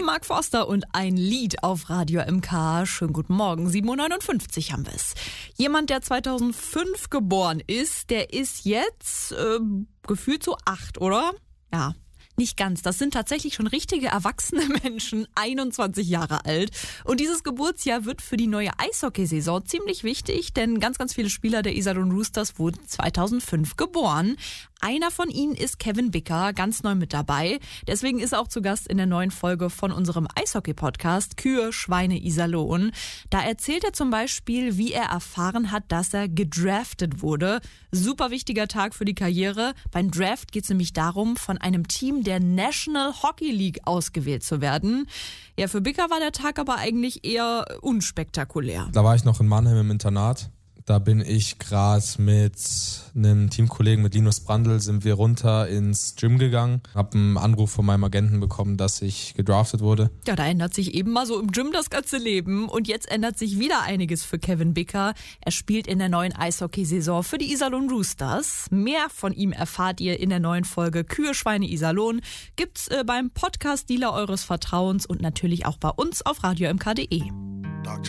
Mark Forster und ein Lied auf Radio MK. Schönen guten Morgen, 7.59 Uhr haben wir es. Jemand, der 2005 geboren ist, der ist jetzt gefühlt so 8, oder? Ja. Nicht ganz, das sind tatsächlich schon richtige erwachsene Menschen, 21 Jahre alt. Und dieses Geburtsjahr wird für die neue Eishockeysaison ziemlich wichtig, denn ganz, ganz viele Spieler der Iserlohn Roosters wurden 2005 geboren. Einer von ihnen ist Kevin Bicker, ganz neu mit dabei. Deswegen ist er auch zu Gast in der neuen Folge von unserem Eishockey-Podcast Kühe, Schweine, Iserlohn. Da erzählt er zum Beispiel, wie er erfahren hat, dass er gedraftet wurde. Super wichtiger Tag für die Karriere. Beim Draft geht es nämlich darum, von einem Team der National Hockey League ausgewählt zu werden. Ja, für Bicker war der Tag aber eigentlich eher unspektakulär. Da war ich noch in Mannheim im Internat. Da bin ich gerade mit einem Teamkollegen, mit Linus Brandl, sind wir runter ins Gym gegangen. Hab einen Anruf von meinem Agenten bekommen, dass ich gedraftet wurde. Ja, da ändert sich eben mal so im Gym das ganze Leben. Und jetzt ändert sich wieder einiges für Kevin Bicker. Er spielt in der neuen Eishockeysaison für die Iserlohn Roosters. Mehr von ihm erfahrt ihr in der neuen Folge Kühe, Schweine, Iserlohn. Gibt's beim Podcast-Dealer eures Vertrauens und natürlich auch bei uns auf radiomk.de.